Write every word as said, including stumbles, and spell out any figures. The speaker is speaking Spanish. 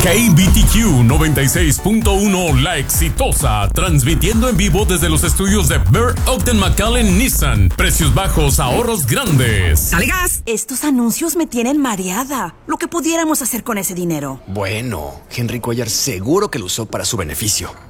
K B T Q noventa y seis punto uno La Exitosa, transmitiendo en vivo desde los estudios de Burr Ogden McAllen Nissan. Precios bajos, ahorros grandes. ¡Dale gas! Estos anuncios me tienen mareada. Lo que pudiéramos hacer con ese dinero. Bueno, Henry Cuellar seguro que lo usó para su beneficio.